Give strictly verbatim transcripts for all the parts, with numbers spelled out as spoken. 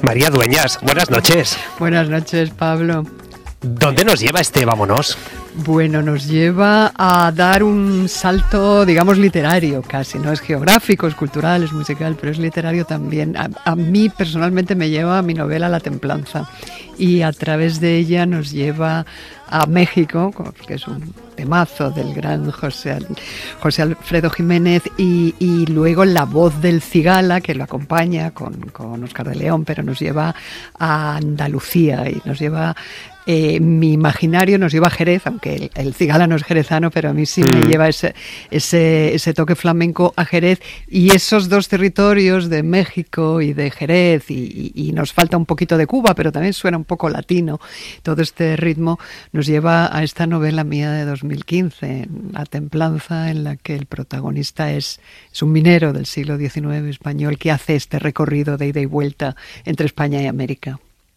María Dueñas, buenas noches. Buenas noches, Pablo. ¿Dónde nos lleva este Vámonos? Bueno, nos lleva a dar un salto, digamos, literario casi, no es geográfico, es cultural, es musical, pero es literario también. A, a mí personalmente me lleva a mi novela La Templanza y a través de ella nos lleva a México, que es un temazo del gran José, José Alfredo Jiménez, y, y luego La Voz del Cigala, que lo acompaña con, con Oscar de León, pero nos lleva a Andalucía y nos lleva... Eh, mi imaginario nos lleva a Jerez, aunque el, el cigala no es jerezano, pero a mí sí mm. me lleva ese, ese, ese toque flamenco a Jerez, y esos dos territorios de México y de Jerez, y, y, y nos falta un poquito de Cuba, pero también suena un poco latino, todo este ritmo nos lleva a esta novela mía de dos mil quince, La Templanza, en la que el protagonista es, es un minero del siglo diecinueve español que hace este recorrido de ida y vuelta entre España y América.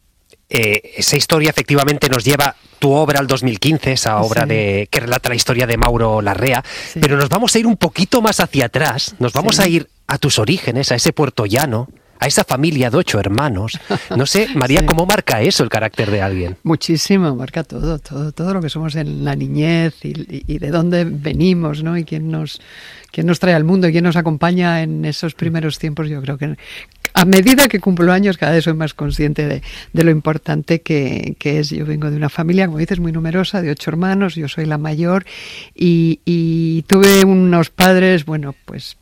Eh, esa historia efectivamente nos lleva tu obra al dos mil quince, esa obra sí. de que relata la historia de Mauro Larrea, sí. pero nos vamos a ir un poquito más hacia atrás, nos vamos sí. a ir a tus orígenes, a ese puertollano, a esa familia de ocho hermanos. No sé, María, sí. ¿cómo marca eso el carácter de alguien? Muchísimo, marca todo, todo, todo lo que somos en la niñez y, y, y de dónde venimos, ¿no? Y quién nos, quién nos trae al mundo y quién nos acompaña en esos primeros tiempos. Yo creo que a medida que cumplo años, cada vez soy más consciente de, de lo importante que, que es. Yo vengo de una familia, como dices, muy numerosa, de ocho hermanos, yo soy la mayor, y, y tuve unos padres, bueno, pues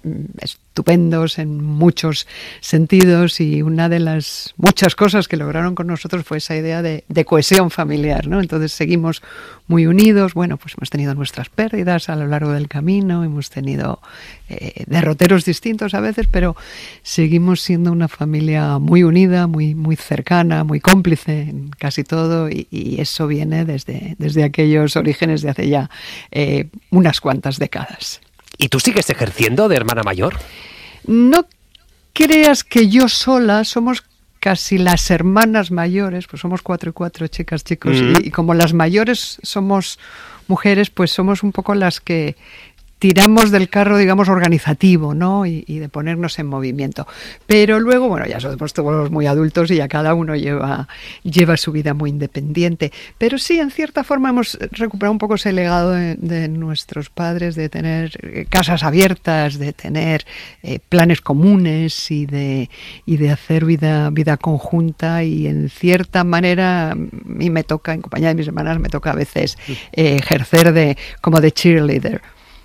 estupendos en muchos sentidos, y una de las muchas cosas que lograron con nosotros fue esa idea de, de cohesión familiar, ¿no? Entonces seguimos muy unidos. Bueno, pues hemos tenido nuestras pérdidas a lo largo del camino, hemos tenido eh, derroteros distintos a veces, pero seguimos siendo una familia muy unida, muy, muy cercana, muy cómplice en casi todo, y, y eso viene desde, desde aquellos orígenes de hace ya eh, unas cuantas décadas. ¿Y tú sigues ejerciendo de hermana mayor? No creas que yo sola, somos casi las hermanas mayores, pues somos cuatro y cuatro, chicas, chicos, mm. y, y como las mayores somos mujeres, pues somos un poco las que tiramos del carro, digamos, organizativo, ¿no? Y, y de ponernos en movimiento. Pero luego, bueno, ya somos todos muy adultos y ya cada uno lleva, lleva su vida muy independiente. Pero sí, en cierta forma hemos recuperado un poco ese legado de, de nuestros padres, de tener casas abiertas, de tener eh, planes comunes y de, y de hacer vida, vida conjunta. Y en cierta manera, a mí me toca, en compañía de mis hermanas, me toca a veces eh, ejercer de como de cheerleader.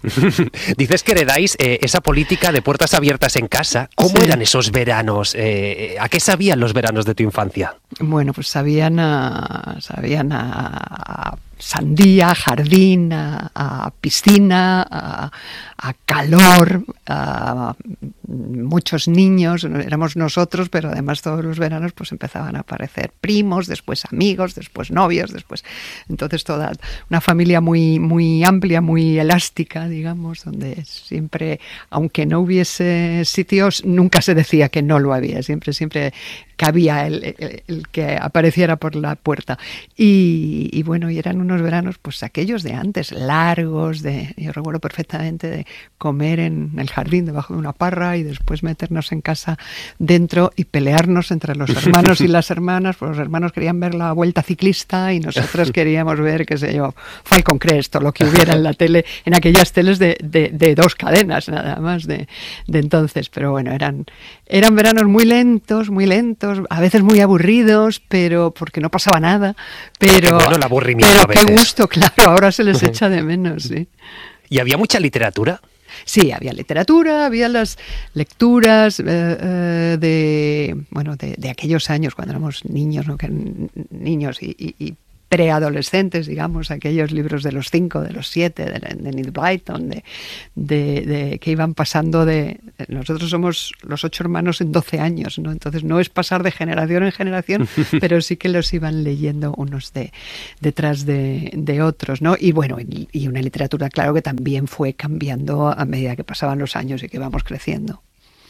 Dices que heredáis eh, esa política de puertas abiertas en casa. ¿Cómo sí. eran esos veranos? Eh, ¿A qué sabían los veranos de tu infancia? Bueno, pues sabían a, sabían a, a sandía, jardín, a, a piscina, a, a calor, a muchos niños. Éramos nosotros, pero además todos los veranos pues empezaban a aparecer primos, después amigos, después novios, después... Entonces toda una familia muy, muy amplia, muy elástica, digamos, donde siempre, aunque no hubiese sitios, nunca se decía que no lo había, siempre, siempre cabía el, el, el que apareciera por la puerta. Y, y bueno, y eran unos veranos, pues aquellos de antes, largos, de, yo recuerdo perfectamente de comer en el jardín debajo de una parra y después meternos en casa dentro y pelearnos entre los hermanos y las hermanas, pues los hermanos querían ver la Vuelta Ciclista y nosotros queríamos ver, qué sé yo, Falcon Crest o lo que hubiera en la tele, en aquellas teles de, de, de dos cadenas nada más de, de entonces. Pero bueno, eran, eran veranos muy lentos, muy lentos, a veces muy aburridos, pero porque no pasaba nada, pero, bueno, el aburrimiento pero a veces. Qué gusto, claro, ahora se les echa de menos, sí. ¿Y había mucha literatura? Sí, había literatura, había las lecturas eh, eh, de, bueno, de, de aquellos años cuando éramos niños, ¿no? Que, niños y, y, y preadolescentes, digamos, aquellos libros de los cinco, de los siete, de, de Neil Blyton, de, de, de que iban pasando de... Nosotros somos los ocho hermanos en doce años, ¿no? Entonces no es pasar de generación en generación, pero sí que los iban leyendo unos de detrás de, de otros, ¿no? Y bueno, y, y una literatura, claro, que también fue cambiando a medida que pasaban los años y que íbamos creciendo.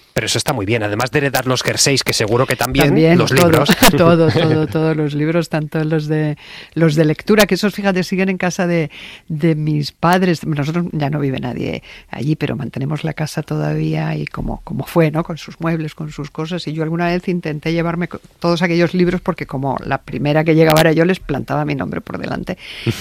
Pero eso está muy bien, además de heredar los jerseys, que seguro que también, también los todo, libros. Todo, todo, todos los libros, tanto los de los de lectura, que esos, fíjate, siguen en casa de, de mis padres. Nosotros ya no vive nadie allí, pero mantenemos la casa todavía y como, como fue, ¿no? Con sus muebles, con sus cosas. Y yo alguna vez intenté llevarme todos aquellos libros porque como la primera que llegaba era yo, les plantaba mi nombre por delante.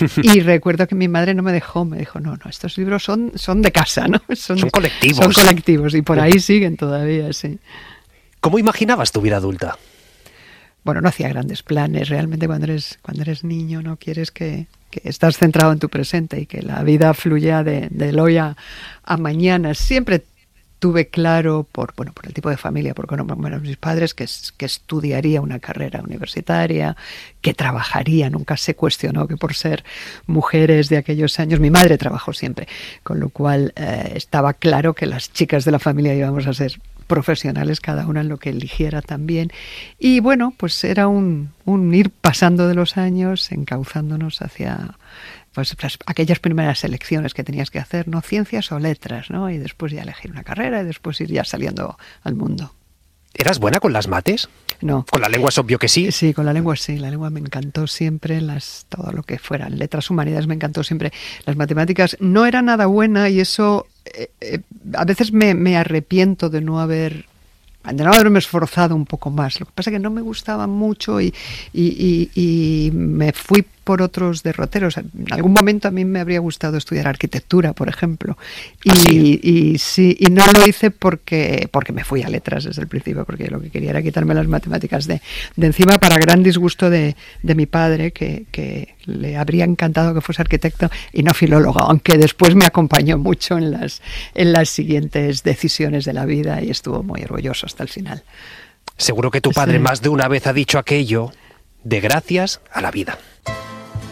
Y recuerdo que mi madre no me dejó, me dijo, no, no, estos libros son, son de casa, ¿no? Son, son colectivos. Son colectivos y por ahí siguen todavía. Sí. ¿Cómo imaginabas tu vida adulta? Bueno, no hacía grandes planes. Realmente cuando eres, cuando eres niño no quieres que, que estás centrado en tu presente y que la vida fluya de, del hoy a, a mañana. Siempre tuve claro, por bueno por el tipo de familia, por cómo eran mis padres, que, que estudiaría una carrera universitaria, que trabajaría. Nunca se cuestionó que por ser mujeres de aquellos años, mi madre trabajó siempre, con lo cual eh, estaba claro que las chicas de la familia íbamos a ser profesionales, cada una en lo que eligiera también. Y bueno, pues era un, un ir pasando de los años, encauzándonos hacia pues las, aquellas primeras elecciones que tenías que hacer, ¿no? Ciencias o letras, ¿no? Y después ya elegir una carrera y después ir ya saliendo al mundo. ¿Eras buena con las mates? No. ¿Con la lengua es obvio que sí? Sí, con la lengua sí. La lengua me encantó siempre, las todo lo que fueran letras, humanidades me encantó siempre. Las matemáticas no era nada buena y eso eh, eh, a veces me, me arrepiento de no haber de no haberme esforzado un poco más. Lo que pasa es que no me gustaba mucho y, y, y, y me fui por otros derroteros. En algún momento a mí me habría gustado estudiar arquitectura, por ejemplo. Y, ¿Ah, sí? y, y sí, y no lo hice porque, porque me fui a letras desde el principio, porque lo que quería era quitarme las matemáticas de, de encima, para gran disgusto de, de mi padre, que, que le habría encantado que fuese arquitecto y no filólogo, aunque después me acompañó mucho en las, en las siguientes decisiones de la vida y estuvo muy orgulloso hasta el final. Seguro que tu padre sí. más de una vez ha dicho aquello de gracias a la vida.